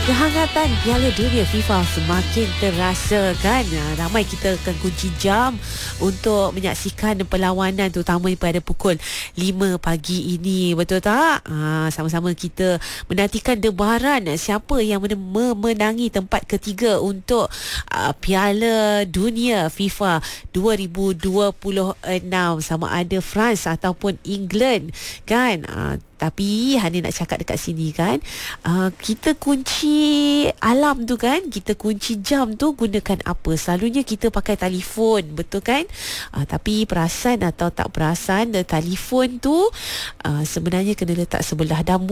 Kehangatan Piala Dunia FIFA semakin terasa kan. Ramai kita akan kunci jam untuk menyaksikan perlawanan, terutamanya pada pukul 5 pagi ini. Betul tak? Sama-sama kita menantikan debaran siapa yang memenangi tempat ketiga untuk Piala Dunia FIFA 2026, sama ada France ataupun England kan. Tapi Hani nak cakap dekat sini kan, kita kunci alam tu kan, kita kunci jam tu gunakan apa? Selalunya kita pakai telefon, betul kan? Tapi perasan atau tak perasan, telefon tu sebenarnya kena letak sebelah. Dah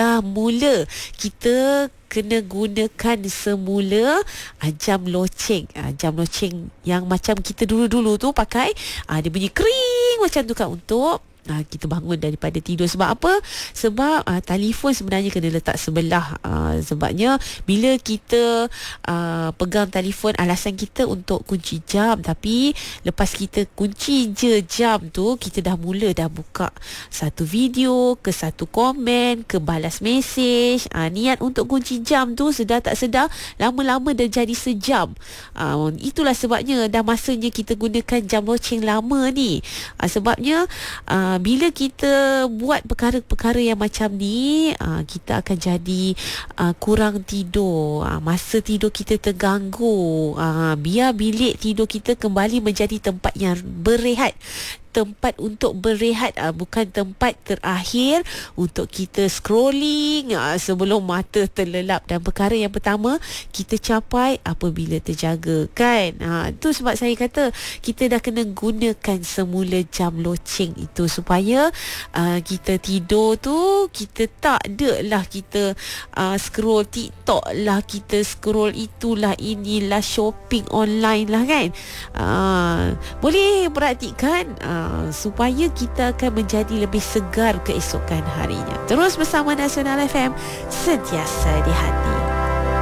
mula kita kena gunakan semula jam loceng. Jam loceng yang macam kita dulu-dulu tu pakai, dia bunyi kering macam tu kan, untuk kita bangun daripada tidur. Sebab apa? Sebab telefon sebenarnya kena letak sebelah. Sebabnya bila kita pegang telefon, alasan kita untuk kunci jam, tapi lepas kita kunci je jam tu, kita dah buka satu video, ke satu komen, ke balas mesej. Niat untuk kunci jam tu sedar tak sedar lama-lama dah jadi sejam. Itulah sebabnya dah masanya kita gunakan jam loceng lama ni. Sebabnya bila kita buat perkara-perkara yang macam ni, kita akan jadi kurang tidur. Masa tidur kita terganggu. Biar bilik tidur kita kembali menjadi tempat yang berehat, tempat untuk berehat, bukan tempat terakhir untuk kita scrolling sebelum mata terlelap. Dan perkara yang pertama kita capai apabila terjaga kan. Itu sebab saya kata kita dah kena gunakan semula jam loceng itu, supaya kita tidur tu kita tak ada lah kita scroll TikTok lah, kita scroll itulah inilah, shopping online lah kan. Boleh perhatikan supaya kita akan menjadi lebih segar keesokan harinya. Terus bersama Nasional FM, sentiasa di hati.